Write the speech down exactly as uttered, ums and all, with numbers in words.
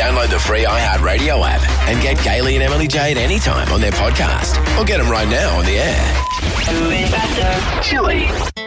Download the free iHeartRadio app and get Gailey and Emily Jade anytime on their podcast. Or get them right now on the air. Chili.